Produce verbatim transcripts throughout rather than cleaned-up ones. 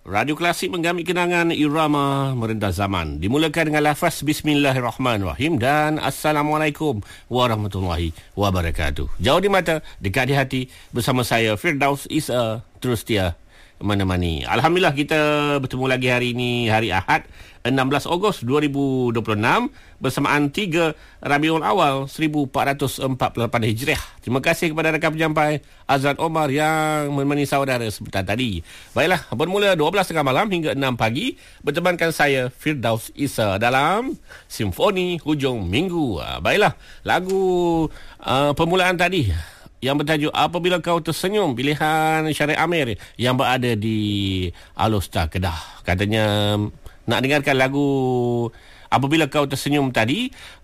Radio Klasik menggamit kenangan irama merendah zaman. Dimulakan dengan lafaz Bismillahirrahmanirrahim dan Assalamualaikum warahmatullahi wabarakatuh. Jauh di mata, dekat di hati. Bersama saya Firdaus Isa, terus setia menemani. Alhamdulillah kita bertemu lagi hari ini, hari Ahad enam belas Ogos dua ribu dua puluh enam bersamaan tiga Rabiul Awal seribu empat ratus empat puluh lapan Hijriah. Terima kasih kepada rakan penyampai Azad Omar yang menemani saudara sebentar tadi. Baiklah, bermula dua belas tengah malam hingga enam pagi bertemankan saya Firdaus Isa dalam Simfoni Hujung Minggu. Baiklah, lagu uh, permulaan tadi yang bertajuk Apabila Kau Tersenyum, pilihan Syarif Amir yang berada di Alostar Kedah. Katanya nak dengarkan lagu Apabila Kau Tersenyum tadi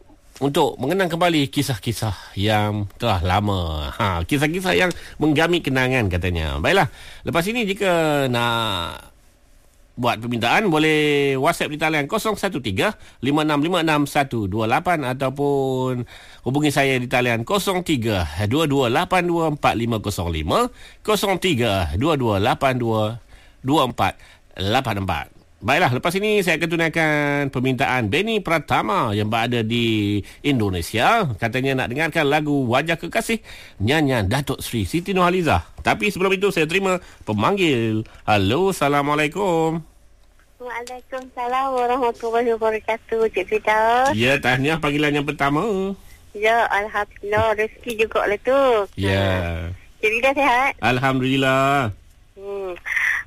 untuk mengenang kembali kisah-kisah yang telah lama. Ha, kisah-kisah yang menggamit kenangan katanya. Baiklah, lepas ini jika nak buat permintaan, boleh WhatsApp di talian kosong satu tiga lima enam lima enam satu dua lapan ataupun hubungi saya di talian kosong tiga dua dua lapan dua empat lima kosong lima, kosong tiga dua dua lapan dua dua empat lapan empat. Baiklah, lepas ini saya akan tunaikan permintaan Benny Pratama yang berada di Indonesia. Katanya nak dengarkan lagu Wajah Kekasih nyanyian Datuk Seri Siti Nurhalizah. Tapi sebelum itu saya terima pemanggil. Halo, Assalamualaikum. Waalaikumsalam warahmatullahi wabarakatuh, Cik Firdaus. Ya, tahniah panggilan yang pertama. Ya, Alhamdulillah, rezeki juga lah tu. Ya. Cik Firdaus sihat? Alhamdulillah. Hmm.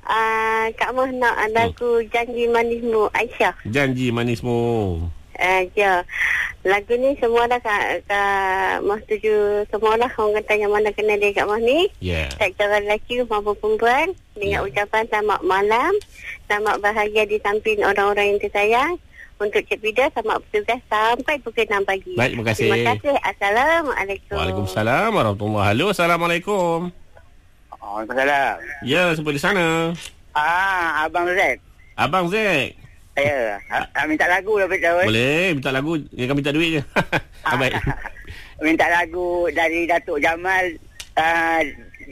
Uh, Kak Mah nak lagu hmm. Janji Manismu Aisyah. Janji Manismu. Uh, ya. Lagu ni semua dah Kak, Kak Mah setuju. Semua lah orang kata yang mana kenal dia Kak Mah ni. Ya. Yeah. Tak kira lelaki maupun perempuan. Dengan yeah. ucapan selamat malam, selamat bahagia di samping orang-orang yang tersayang. Untuk Cik Firdaus, selamat bertugas sampai pukul enam pagi. Baik, terima kasih. Terima kasih. Assalamualaikum. Waalaikumsalam warahmatullahi. Halo, Assalamualaikum. Waalaikumsalam. Ya, sampai di sana. Ah, Abang Zek. Abang Zek. Ya, ha, minta lagu lah betul. Boleh, minta lagu. Dia akan minta duit je. ah, baik. Minta lagu dari Datuk Jamal uh,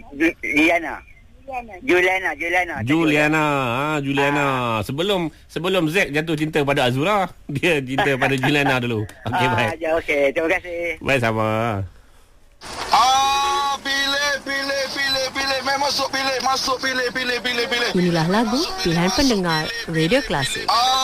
Diana. Juliana, Juliana. Juliana, ah, Juliana. Ah. Sebelum sebelum Zek jatuh cinta pada Azura, dia cinta pada Juliana dulu. Okey, ah, baik. Ya, okey. Terima kasih. Baik, sama. Ah, pilih, pilih, pilih, pilih. Masuk pilih, masuk pilih, pilih, pilih, pilih. Inilah lagu pilihan pendengar Radio Klasik. Ah,